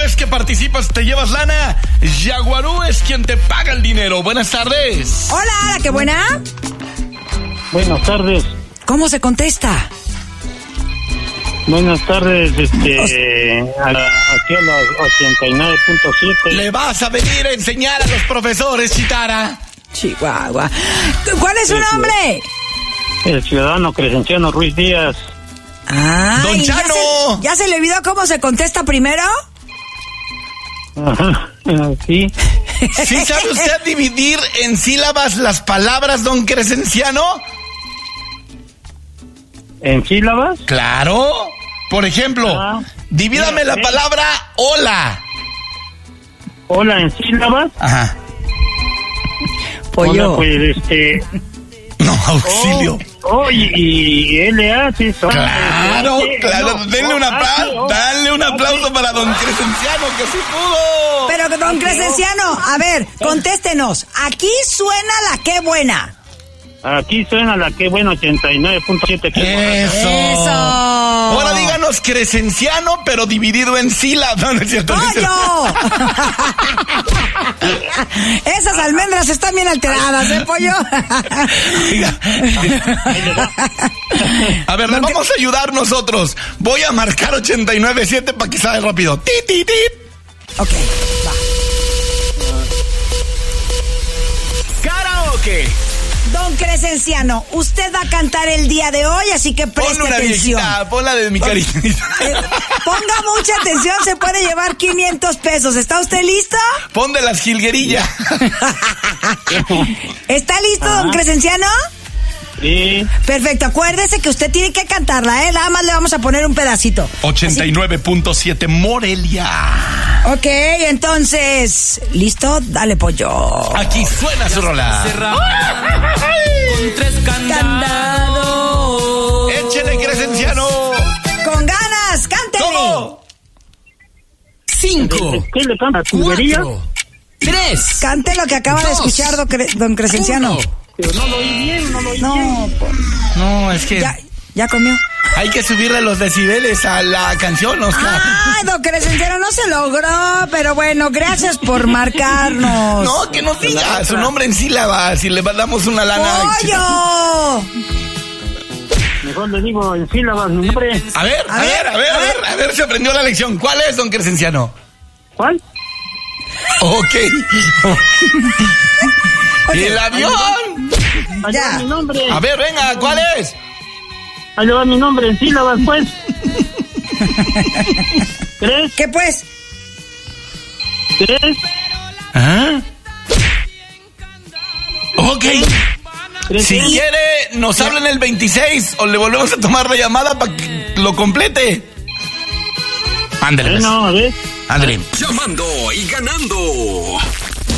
vez que participas te llevas lana. Yaguarú es quien te paga el dinero. Buenas tardes. Hola, qué buena. Buenas tardes. ¿Cómo se contesta? Buenas tardes, aquí a las 89.7. Le vas a venir a enseñar a los profesores, Chitara. Chihuahua. ¿Cuál es su nombre? El ciudadano Crescenciano Ruiz Díaz. Ah, Don Chano. ¿Ya se le olvidó cómo se contesta primero? Ajá, sí. ¿Sí sabe usted dividir en sílabas las palabras, don Crescenciano? ¿En sílabas? Claro. Por ejemplo, divídame la palabra hola. Hola, ¿en sílabas? Ajá. Pollo. Hola, pues, No, auxilio. Y L.A. sí son. Claro, claro. No, Denle un aplauso para don Crescenciano, que sí pudo. Pero don Crescenciano, a ver, contéstenos. Aquí suena la qué buena. Aquí suena la que buena 89.7. Eso. Ahora díganos Crescenciano, pero dividido en sílabas. No, no es cierto. ¡Pollo! Esas almendras están bien alteradas, Pollo? A ver, le vamos a ayudar nosotros. Voy a marcar 89.7 para que salga rápido. ¡Tit, tit, tit! Ok, va. ¡Karaoke! Don Crescenciano, usted va a cantar el día de hoy, así que preste Pon una atención. viejita, pon la de mi cariño. Ponga mucha atención, se puede llevar 500 pesos. ¿Está usted listo? Pon de las jilguerillas. ¿Está listo, don Crescenciano? Sí. Perfecto, acuérdese que usted tiene que cantarla, Nada más le vamos a poner un pedacito. 89.7 Morelia. Ok, entonces, ¿listo? Dale, Pollo. Aquí suena su rola. Con 3 candados. Échele, Crescenciano. Con ganas, cántele. ¿Cómo? 5, ¿Qué le canta? ¿Tubería? 4, 3. Cante lo que acaba de escuchar don Crescenciano. Pero no lo oí bien, No, No, es que ya comió. hay que subirle los decibeles a la canción, Oscar. Ay, don Crescenciano, no se logró, pero bueno, gracias por marcarnos. No, que nos diga su nombre en sílabas y le damos una lana. ¡Pollo! Mejor le digo en sílabas mi nombre. A ver, se aprendió la lección. ¿Cuál es, don Crescenciano? ¿Cuál? Ok. ¿Y el avión? Ahí va mi nombre. A ver, venga, ¿cuál es? Ahí va mi nombre en sílabas, pues. ¿Crees? ¿Qué pues? ¿Crees? ¿Ah? Ok. ¿Crees? Si quiere, nos habla en el 26 o le volvemos a tomar la llamada para que lo complete. Ándale. No, a ver. Ándale. Llamando y ganando.